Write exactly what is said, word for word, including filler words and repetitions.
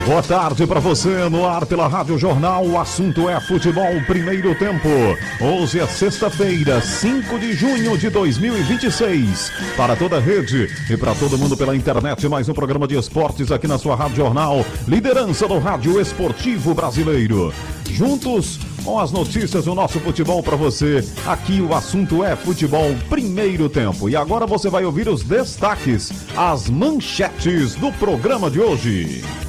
Boa tarde para você no ar pela Rádio Jornal. O assunto é futebol primeiro tempo. Hoje é sexta-feira, cinco de junho de dois mil e vinte e seis. Para toda a rede e para todo mundo pela internet, mais um programa de esportes aqui na sua Rádio Jornal. Liderança do rádio esportivo brasileiro. Juntos com as notícias do nosso futebol para você. Aqui o assunto é futebol primeiro tempo. E agora você vai ouvir os destaques, as manchetes do programa de hoje.